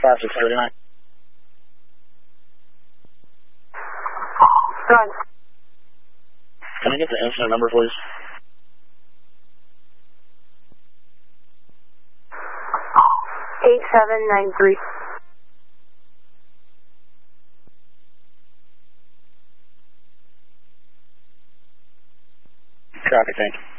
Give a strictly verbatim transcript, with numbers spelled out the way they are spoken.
five six thirty nine. Run. Can I get the incident number, please? Eight seven nine three. Copy, thank you.